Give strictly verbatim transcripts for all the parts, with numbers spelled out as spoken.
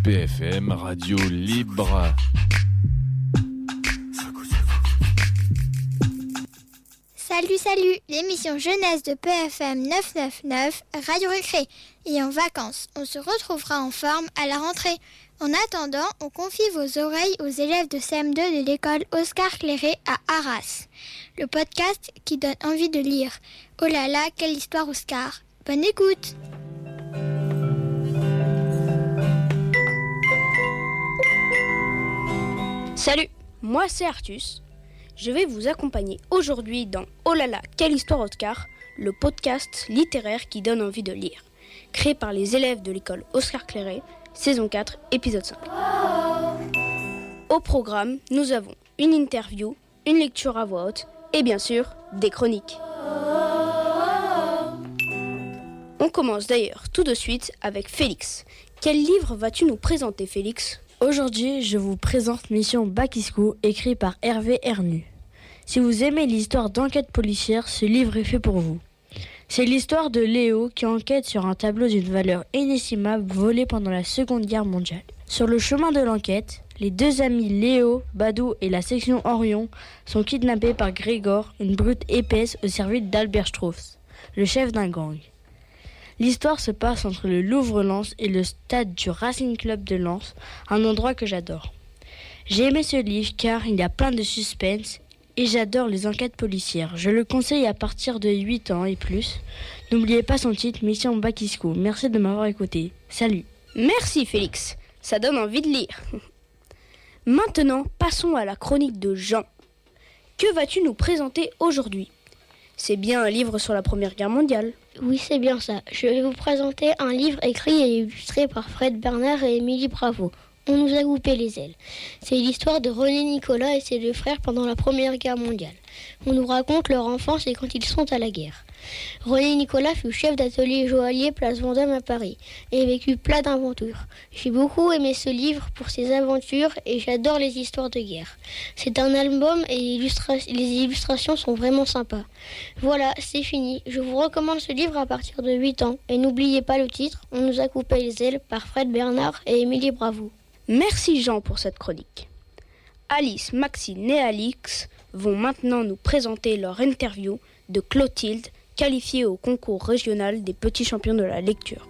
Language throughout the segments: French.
P F M, radio libre. Salut, salut, l'émission jeunesse de P F M neuf cent quatre-vingt-neuf, Radio Récré. Et en vacances, on se retrouvera en forme à la rentrée. En attendant, on confie vos oreilles aux élèves de C M deux de l'école Oscar Clairé à Arras. Le podcast qui donne envie de lire. Oh là là, quelle histoire Oscar. Bonne écoute. Salut, moi c'est Artus. Je vais vous accompagner aujourd'hui dans Oh là là, quelle histoire Oscar, le podcast littéraire qui donne envie de lire, créé par les élèves de l'école Oscar Clairé, saison quatre, épisode cinq. Au programme, nous avons une interview, une lecture à voix haute et bien sûr, des chroniques. On commence d'ailleurs tout de suite avec Félix. Quel livre vas-tu nous présenter, Félix ? Aujourd'hui, je vous présente Mission Bakiskou, écrit par Hervé Hernu. Si vous aimez l'histoire d'enquête policière, ce livre est fait pour vous. C'est l'histoire de Léo qui enquête sur un tableau d'une valeur inestimable volé pendant la Seconde Guerre mondiale. Sur le chemin de l'enquête, les deux amis Léo, Badou et la section Orion sont kidnappés par Grégor, une brute épaisse au service d'Albert Strauss, le chef d'un gang. L'histoire se passe entre le Louvre-Lens et le stade du Racing Club de Lens, un endroit que j'adore. J'ai aimé ce livre car il y a plein de suspense et j'adore les enquêtes policières. Je le conseille à partir de huit ans et plus. N'oubliez pas son titre, Mission Bakiskou. Merci de m'avoir écouté. Salut. Merci Félix, ça donne envie de lire. Maintenant, passons à la chronique de Jean. Que vas-tu nous présenter aujourd'hui ? C'est bien un livre sur la Première Guerre mondiale. Oui, c'est bien ça. Je vais vous présenter un livre écrit et illustré par Fred Bernard et Émilie Bravo. On nous a coupé les ailes. C'est l'histoire de René Nicolas et ses deux frères pendant la Première Guerre mondiale. On nous raconte leur enfance et quand ils sont à la guerre. René Nicolas fut chef d'atelier joaillier place Vendôme à Paris et vécut plein d'aventures. J'ai beaucoup aimé ce livre pour ses aventures et j'adore les histoires de guerre. C'est un album et illustra- les illustrations sont vraiment sympas. Voilà, c'est fini. Je vous recommande ce livre à partir de huit ans. Et n'oubliez pas le titre, On nous a coupé les ailes par Fred Bernard et Émilie Bravo. Merci Jean pour cette chronique. Alice, Maxine et Alix vont maintenant nous présenter leur interview de Clotilde, qualifiée au concours régional des petits champions de la lecture.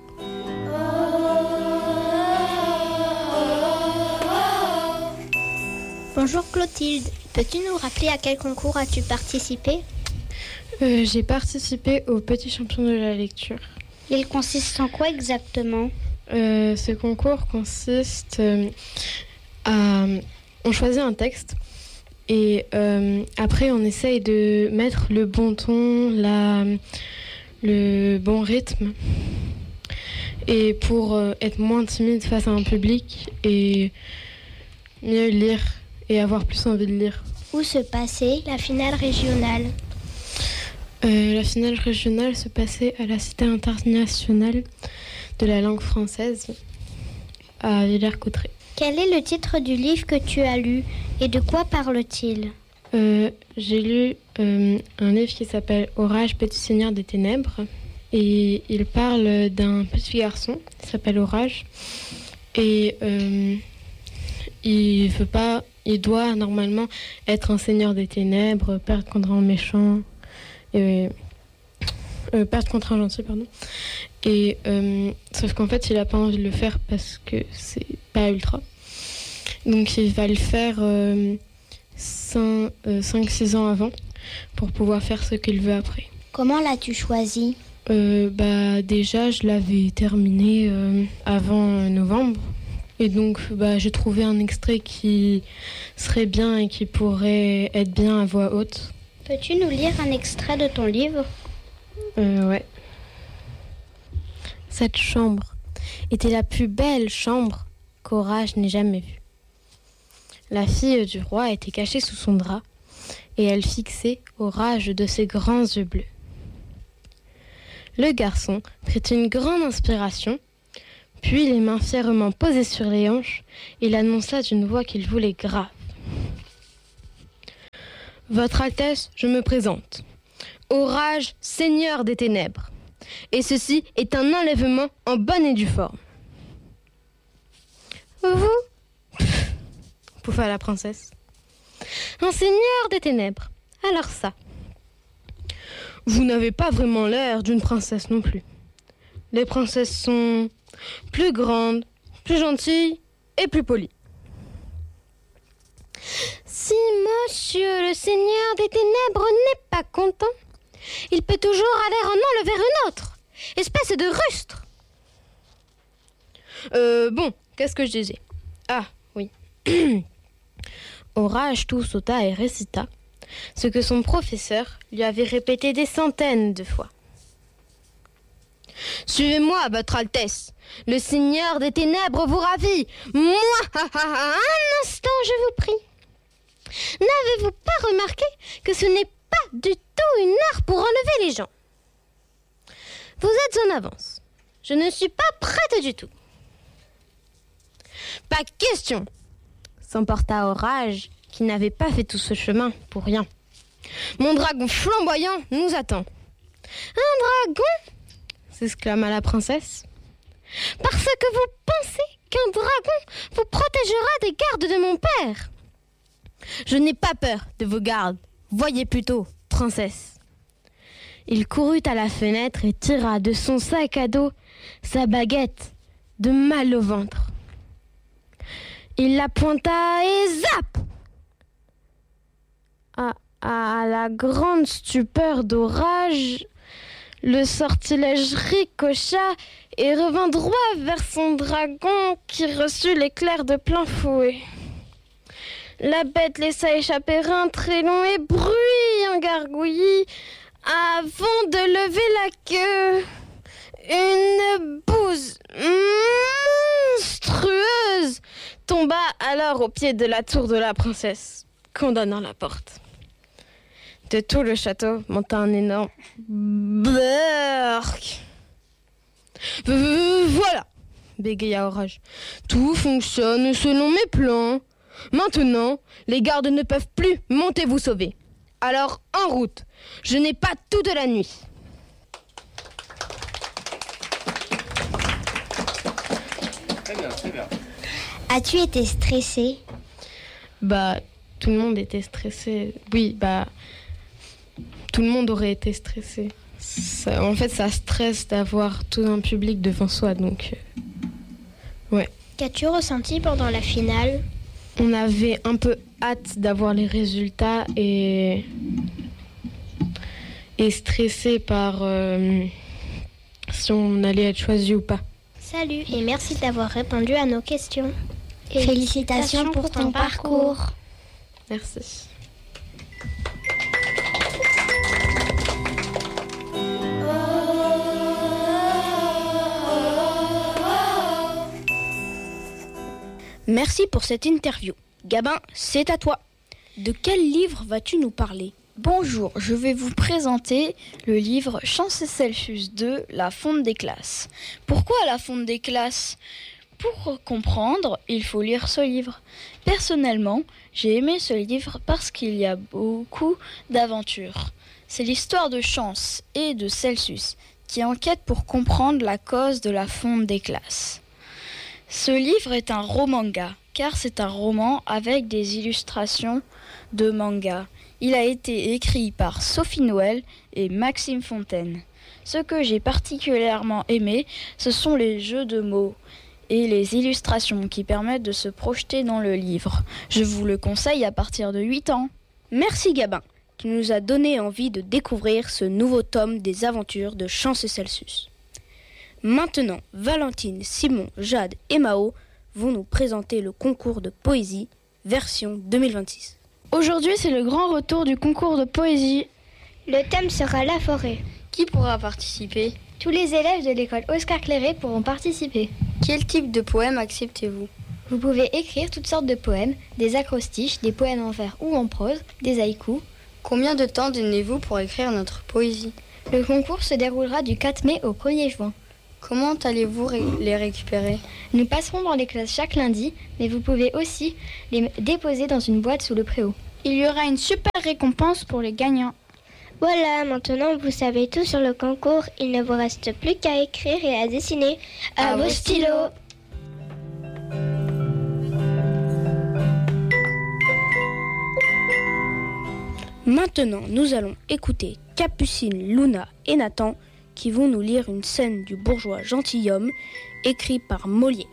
Bonjour Clotilde, peux-tu nous rappeler à quel concours as-tu participé ? euh, J'ai participé aux petits champions de la lecture. Il consiste en quoi exactement ? Euh, ce concours consiste euh, à... On choisit un texte et euh, après on essaye de mettre le bon ton, la, le bon rythme et pour euh, être moins timide face à un public et mieux lire et avoir plus envie de lire. Où se passait la finale régionale ? euh, La finale régionale se passait à la Cité internationale de la langue française à Villers-Cotterêts. Quel est le titre du livre que tu as lu et de quoi parle-t-il ? euh, J'ai lu euh, un livre qui s'appelle Orage, petit seigneur des ténèbres et il parle d'un petit garçon qui s'appelle Orage et euh, il veut pas, il doit normalement être un seigneur des ténèbres, perdre contre un méchant et euh, perdre contre un gentil, pardon. Et euh, sauf qu'en fait, il a pas envie de le faire parce que c'est pas ultra. Donc, il va le faire euh, cinq six ans avant pour pouvoir faire ce qu'il veut après. Comment l'as-tu choisi ? euh, bah, Déjà, je l'avais terminé euh, avant novembre. Et donc, bah, j'ai trouvé un extrait qui serait bien et qui pourrait être bien à voix haute. Peux-tu nous lire un extrait de ton livre ? Euh, ouais. Cette chambre était la plus belle chambre qu'Orage n'ait jamais vue. La fille du roi était cachée sous son drap et elle fixait Orage de ses grands yeux bleus. Le garçon prit une grande inspiration, puis les mains fièrement posées sur les hanches, il annonça d'une voix qu'il voulait grave. « Votre Altesse, je me présente. Orage, seigneur des ténèbres. Et ceci est un enlèvement en bonne et due forme. » pouffa la princesse. Un seigneur des ténèbres. Alors ça. Vous n'avez pas vraiment l'air d'une princesse non plus. Les princesses sont plus grandes, plus gentilles et plus polies. Si monsieur le seigneur des ténèbres n'est pas content, il peut toujours aller en enlever une autre. Espèce de rustre. Euh, bon, qu'est-ce que je disais? Ah, oui. Orage tout sauta et récita ce que son professeur lui avait répété des centaines de fois. Suivez-moi, votre Altesse. Le Seigneur des Ténèbres vous ravit. Moi, un instant, je vous prie. N'avez-vous pas remarqué que ce n'est pas du tout une heure pour enlever les gens? Vous êtes en avance. Je ne suis pas prête du tout. Pas question, s'emporta Orage, qui n'avait pas fait tout ce chemin pour rien. Mon dragon flamboyant nous attend. Un dragon? S'exclama la princesse. Parce que vous pensez qu'un dragon vous protégera des gardes de mon père. Je n'ai pas peur de vos gardes. Voyez plutôt, princesse. Il courut à la fenêtre et tira de son sac à dos sa baguette de mal au ventre. Il la pointa et zap! À, à la grande stupeur d'Orage, le sortilège ricocha et revint droit vers son dragon qui reçut l'éclair de plein fouet. La bête laissa échapper un très long et bruyant gargouillis avant de lever la queue. Une bouse monstrueuse tomba alors au pied de la tour de la princesse, condamnant la porte. De tout le château monta un énorme burk. Voilà, bégaya Orage. Tout fonctionne selon mes plans. Maintenant, les gardes ne peuvent plus monter vous sauver. Alors, en route. Je n'ai pas toute la nuit. Très bien, très bien. As-tu été stressée? Bah, tout le monde était stressé. Oui, bah, tout le monde aurait été stressé. Ça, en fait, ça stresse d'avoir tout un public devant soi, donc, euh, ouais. Qu'as-tu ressenti pendant la finale? On avait un peu hâte d'avoir les résultats et, et stressé par euh, si on allait être choisi ou pas. Salut et merci d'avoir répondu à nos questions. Et félicitations pour ton parcours. Merci. Merci pour cette interview. Gabin, c'est à toi. De quel livre vas-tu nous parler? Bonjour, je vais vous présenter le livre Chance et Celsius deux, La fonte des classes. Pourquoi la fonte des classes? Pour comprendre, il faut lire ce livre. Personnellement, j'ai aimé ce livre parce qu'il y a beaucoup d'aventures. C'est l'histoire de Chance et de Celsius qui enquêtent pour comprendre la cause de la fonte des classes. Ce livre est un romanga, car c'est un roman avec des illustrations de manga. Il a été écrit par Sophie Noël et Maxime Fontaine. Ce que j'ai particulièrement aimé, ce sont les jeux de mots et les illustrations qui permettent de se projeter dans le livre. Je vous le conseille à partir de huit ans. Merci Gabin, qui nous a donné envie de découvrir ce nouveau tome des aventures de Chance et Celsius. Maintenant, Valentine, Simon, Jade et Mao vont nous présenter le concours de poésie version deux mille vingt-six. Aujourd'hui, c'est le grand retour du concours de poésie. Le thème sera la forêt. Qui pourra participer? Tous les élèves de l'école Oscar Clairé pourront participer. Quel type de poème acceptez-vous? Vous pouvez écrire toutes sortes de poèmes, des acrostiches, des poèmes en vers ou en prose, des haïkus. Combien de temps donnez-vous pour écrire notre poésie? Le concours se déroulera du quatre mai au premier juin. Comment allez-vous ré- les récupérer? Nous passerons dans les classes chaque lundi, mais vous pouvez aussi les déposer dans une boîte sous le préau. Il y aura une super récompense pour les gagnants. Voilà, maintenant vous savez tout sur le concours. Il ne vous reste plus qu'à écrire et à dessiner. À, À vos vos stylos. Maintenant, nous allons écouter Capucine, Luna et Nathan qui vont nous lire une scène du bourgeois gentilhomme écrit par Molière.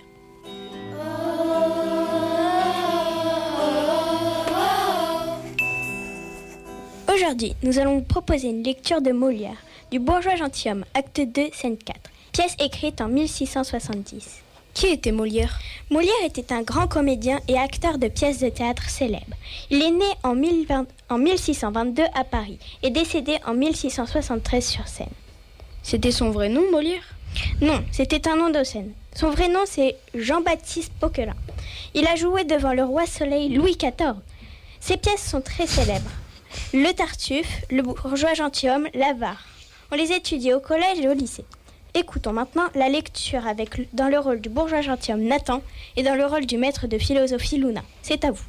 Aujourd'hui, nous allons vous proposer une lecture de Molière, du bourgeois gentilhomme, acte deux, scène quatre, pièce écrite en mille six cent soixante-dix. Qui était Molière ? Molière était un grand comédien et acteur de pièces de théâtre célèbres. Il est né en, mille vingt, en mille six cent vingt-deux à Paris et décédé en mille six cent soixante-treize sur scène. C'était son vrai nom, Molière ? Non, c'était un nom de scène. Son vrai nom, c'est Jean-Baptiste Poquelin. Il a joué devant le roi Soleil Louis quatorze. Ses pièces sont très célèbres. Le Tartuffe, le bourgeois gentilhomme, l'avare. On les étudie au collège et au lycée. Écoutons maintenant la lecture avec, dans le rôle du bourgeois gentilhomme Nathan et dans le rôle du maître de philosophie Luna. C'est à vous.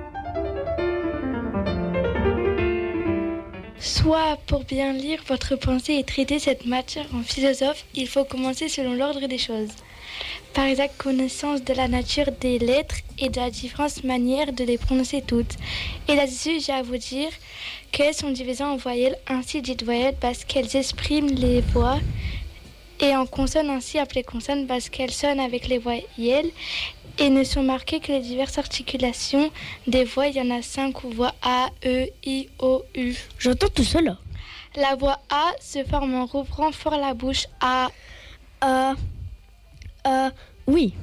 Soit pour bien lire votre pensée et traiter cette matière en philosophe, il faut commencer selon l'ordre des choses. Par exacte connaissance de la nature des lettres et de la différente manière de les prononcer toutes. Et là-dessus, j'ai à vous dire qu'elles sont divisées en voyelles, ainsi dites voyelles parce qu'elles expriment les voix, et en consonnes ainsi appelées consonnes parce qu'elles sonnent avec les voyelles et ne sont marquées que les diverses articulations des voix. Il y en a cinq voix A, E, I, O, U. J'entends tout cela. La voix A se forme en rouvrant fort la bouche. A, A, A, oui.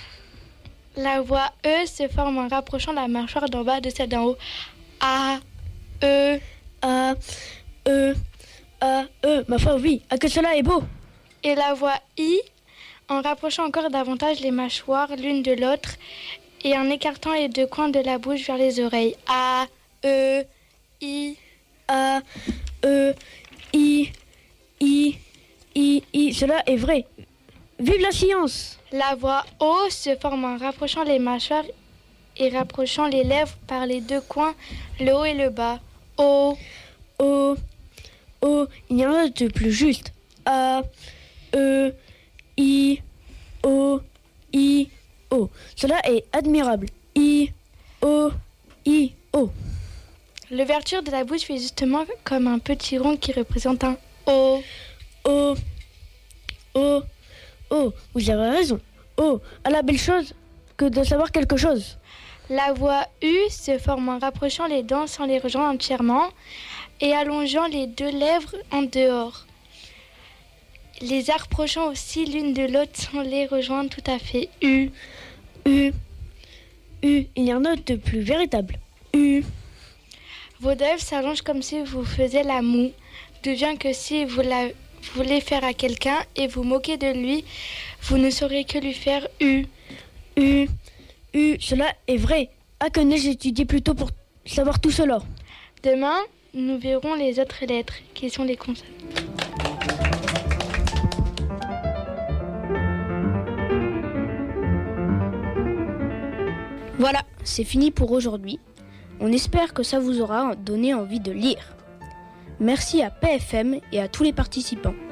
La voix E se forme en rapprochant la mâchoire d'en bas de celle d'en haut. A, E, A, E, A, E. Ma foi, oui. Ah, que cela est beau. Et la voix I en rapprochant encore davantage les mâchoires l'une de l'autre et en écartant les deux coins de la bouche vers les oreilles. A, E, I, A, E, I, I, I, I. Cela est vrai. Vive la science! La voix O se forme en rapprochant les mâchoires et rapprochant les lèvres par les deux coins, le haut et le bas. O, O, O. Il y en a de plus juste. A, E, I, O, I, O. Cela est admirable. I, O, I, O. L'ouverture de la bouche fait justement comme un petit rond qui représente un O. O, O, O. Vous avez raison. O. À la belle chose que de savoir quelque chose. La voix U se forme en rapprochant les dents sans les rejoindre entièrement et allongeant les deux lèvres en dehors. Les approchant aussi l'une de l'autre sans les rejoindre tout à fait. U, U, U. Il y en a de plus véritables. U. Vos lèvres s'allongent comme si vous faisiez la moue. Devient que si vous la voulez faire à quelqu'un et vous moquez de lui, vous ne saurez que lui faire U. U, U. Cela est vrai. Ah, que n'ai-je étudié plus tôt pour savoir tout cela. Demain, nous verrons les autres lettres qui sont les consonnes. Voilà, c'est fini pour aujourd'hui. On espère que ça vous aura donné envie de lire. Merci à P F M et à tous les participants.